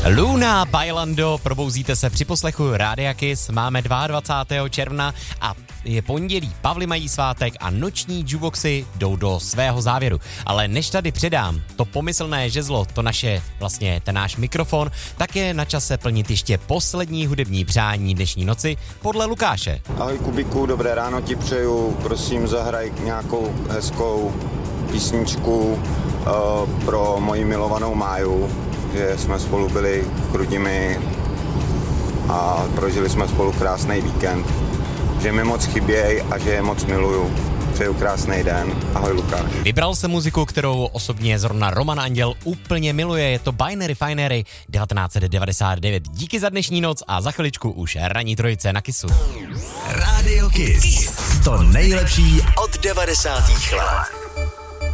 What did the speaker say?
Luna Bailando, probouzíte se při poslechu Rádia Kiss, máme 22. června a je pondělí, Pavli mají svátek a noční jukeboxy jdou do svého závěru. Ale než tady předám to pomyslné žezlo, to naše, vlastně ten náš mikrofon, tak je na čase plnit ještě poslední hudební přání dnešní noci podle Lukáše. Ahoj Kubiku, dobré ráno ti přeju, prosím zahraj nějakou hezkou písničku pro moji milovanou Máju, že jsme spolu byli v Chrudimi a prožili jsme spolu krásný víkend, že mi moc chyběj a že je moc miluju. Přeju krásný den. Ahoj Lukáš. Vybral jsem muziku, kterou osobně zrovna Roman Anděl úplně miluje. Je to Binary Finery 1999. Díky za dnešní noc a za chviličku už ranní trojice na Kissu. Radio Kiss. To nejlepší od 90. let.